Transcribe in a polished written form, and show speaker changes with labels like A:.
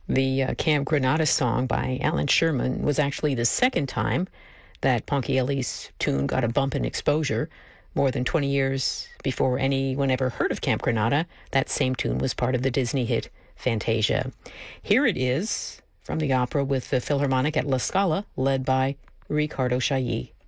A: The Camp Granada song by Alan Sherman was actually the second time that Ponchielli's tune got a bump in exposure. More than 20 years before anyone ever heard of Camp Granada, that same tune was part of the Disney hit Fantasia. Here it is from the opera with the Philharmonic at La Scala, led by Riccardo Chailly.